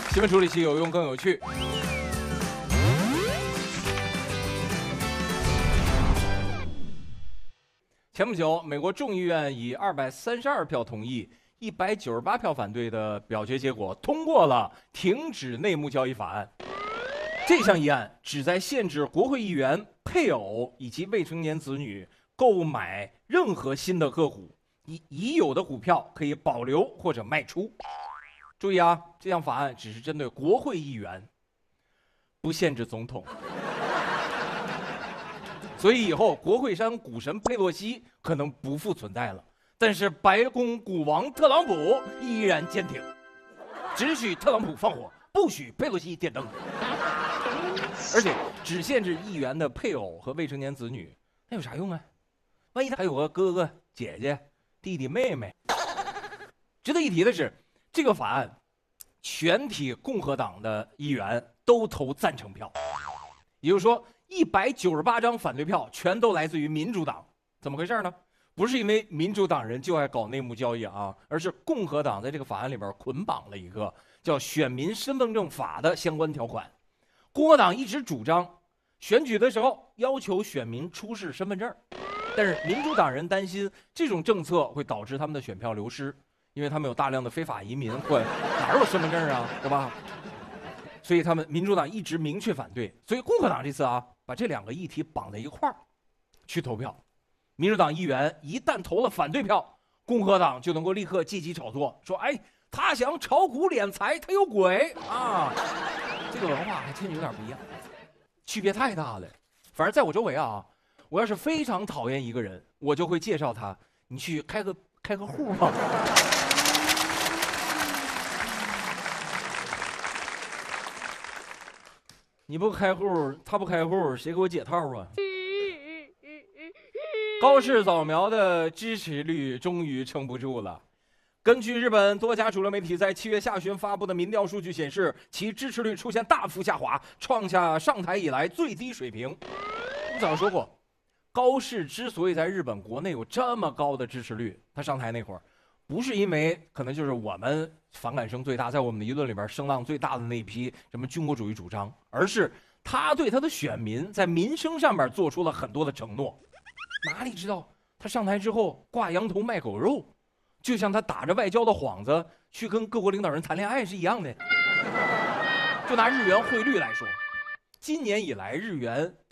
新闻处理器有用更有趣。前不久，美国众议院以232票同意、198票反对的表决结果，通过了停止内幕交易法案。这项议案旨在限制国会议员、配偶以及未成年子女购买任何新的个股，已有的股票可以保留或者卖出。注意啊，这项法案只是针对国会议员，不限制总统。所以以后国会山股神佩洛西可能不复存在了，但是白宫股王特朗普依然坚挺，只许特朗普放火，不许佩洛西点灯。而且只限制议员的配偶和未成年子女，那有啥用啊？万一他还有个哥哥、姐姐、弟弟、妹妹。值得一提的是，这个法案全体共和党的议员都投赞成票，也就是说198张反对票全都来自于民主党。怎么回事呢？不是因为民主党人就爱搞内幕交易啊，而是共和党在这个法案里边捆绑了一个叫选民身份证法的相关条款。共和党一直主张选举的时候要求选民出示身份证，但是民主党人担心这种政策会导致他们的选票流失，因为他们有大量的非法移民，或哪有身份证啊，对吧？所以他们民主党一直明确反对。所以共和党这次啊，把这两个议题绑在一块儿去投票。民主党议员一旦投了反对票，共和党就能够立刻借机炒作，说哎，他想炒股敛财，他有鬼啊！这个文化还真有点不一样，区别太大了。反正在我周围啊，我要是非常讨厌一个人，我就会介绍他，你去开个户吧。你不开户，他不开户，谁给我解套啊？高市早苗的支持率终于撑不住了。根据日本多家主流媒体在7月下旬发布的民调数据显示，其支持率出现大幅下滑，创下上台以来最低水平。我早说过，高市之所以在日本国内有这么高的支持率，他上台那会儿，不是因为可能就是我们反感声最大，在我们的舆论里边声浪最大的那一批什么军国主义主张，而是他对他的选民在民生上面做出了很多的承诺。哪里知道他上台之后挂羊头卖狗肉，就像他打着外交的幌子去跟各国领导人谈恋爱是一样的。就拿日元汇率来说，今年以来日元